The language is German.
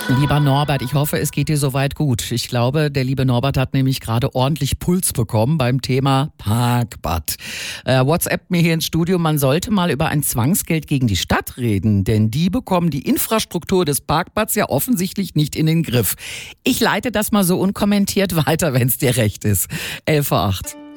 Lieber Norbert, ich hoffe, es geht dir soweit gut. Ich glaube, der liebe Norbert hat nämlich gerade ordentlich Puls bekommen beim Thema Parkbad. WhatsApp mir hier ins Studio, man sollte mal über ein Zwangsgeld gegen die Stadt reden, denn die bekommen die Infrastruktur des Parkbads ja offensichtlich nicht in den Griff. Ich leite das mal so unkommentiert weiter, wenn es dir recht ist. 11:08 Uhr.